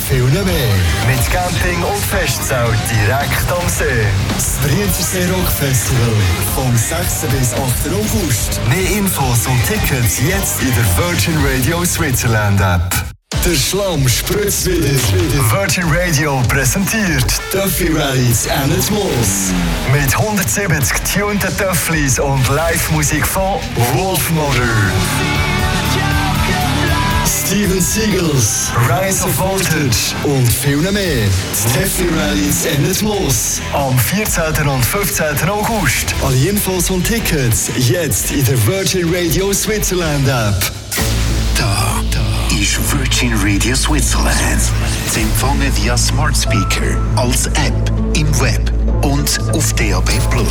viel mehr. Mit Camping und Festzelt direkt am See. Das Brienzersee Rock Festival vom 6. bis 8. August. Mehr Infos und Tickets jetzt in der Virgin Radio Switzerland App. Der Schlamm spritzt wieder. Virgin Radio präsentiert Töffi Rallies Ennet Moos. mit 170 tunten Töfflis und Live-Musik von Wolfmother, Steven Seagulls, Rise of Voltage und viel mehr. Das Töffi Rallies Ennet Moos. am 14. und 15. August. Alle Infos und Tickets jetzt in der Virgin Radio Switzerland App. Da ist Virgin Radio Switzerland. Zu empfangen via Smart Speaker, als App, im Web und auf DAB+.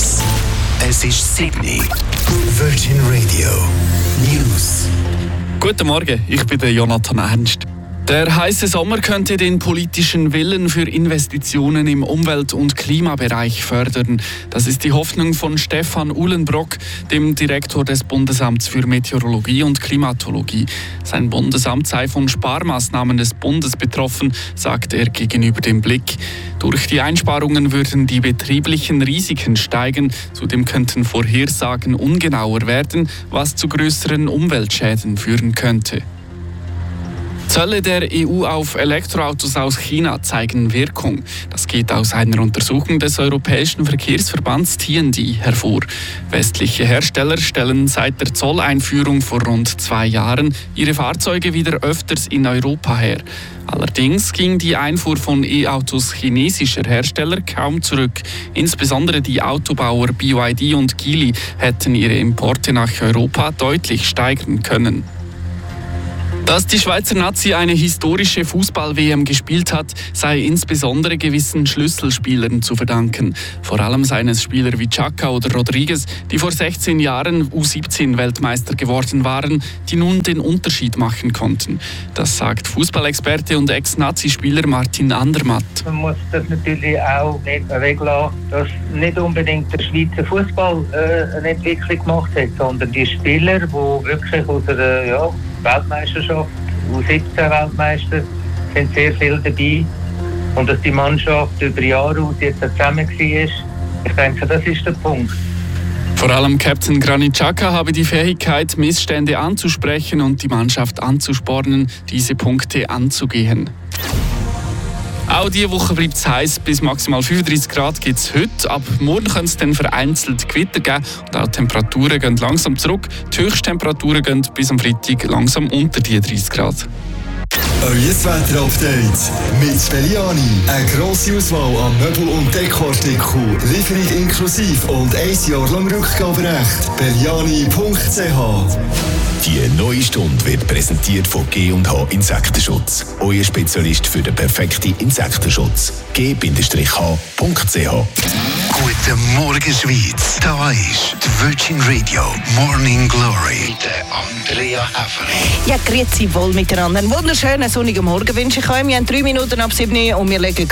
Es ist Sydney. Virgin Radio News. Guten Morgen, ich bin der Jonathan Ernst. Der heiße Sommer könnte den politischen Willen für Investitionen im Umwelt- und Klimabereich fördern. Das ist die Hoffnung von Stefan Uhlenbrock, dem Direktor des Bundesamts für Meteorologie und Klimatologie. Sein Bundesamt sei von Sparmaßnahmen des Bundes betroffen, sagt er gegenüber dem Blick. Durch die Einsparungen würden die betrieblichen Risiken steigen. Zudem könnten Vorhersagen ungenauer werden, was zu größeren Umweltschäden führen könnte. Zölle der EU auf Elektroautos aus China zeigen Wirkung. Das geht aus einer Untersuchung des Europäischen Verkehrsverbands TND hervor. Westliche Hersteller stellen seit der Zolleinführung vor rund 2 Jahren ihre Fahrzeuge wieder öfters in Europa her. Allerdings ging die Einfuhr von E-Autos chinesischer Hersteller kaum zurück. Insbesondere die Autobauer BYD und Geely hätten ihre Importe nach Europa deutlich steigern können. Dass die Schweizer Nazi eine historische Fußball-WM gespielt hat, sei insbesondere gewissen Schlüsselspielern zu verdanken. Vor allem seien es Spieler wie Xhaka oder Rodriguez, die vor 16 Jahren U17-Weltmeister geworden waren, die nun den Unterschied machen konnten. Das sagt Fußballexperte und Ex-Nazi-Spieler Martin Andermatt. Man muss das natürlich auch nicht weglassen, dass nicht unbedingt der Schweizer Fußball eine Entwicklung gemacht hat, sondern die Spieler, die wirklich aus der Weltmeisterschaft, U17-Weltmeister, sind sehr viel dabei. Und dass die Mannschaft über Jahre aus jetzt zusammen war, ich denke, das ist der Punkt. Vor allem Captain Granit Xhaka habe die Fähigkeit, Missstände anzusprechen und die Mannschaft anzuspornen, diese Punkte anzugehen. Auch diese Woche bleibt es heiß, bis maximal 35 Grad gibt es heute. Ab morgen können es dann vereinzelt Gewitter geben und auch die Temperaturen gehen langsam zurück. Die Höchsttemperaturen gehen bis am Freitag langsam unter die 30 Grad. Euer Wetter-Update mit Belliani. Eine grosse Auswahl an Möbel- und Dekoartikeln. Lieferung inklusive und 1 Jahr lang Rückgaberecht. Belliani.ch. Die neue Stunde wird präsentiert von G&H Insektenschutz. Euer Spezialist für den perfekten Insektenschutz. g-h.ch. Guten Morgen, Schweiz. Da ist die Virgin Radio Morning Glory mit Andrea Häfeli. Ja, grüezi wohl miteinander. Einen wunderschönen sonnigen Morgen wünsche ich euch. Wir haben 3 Minuten ab 7 Uhr und wir legen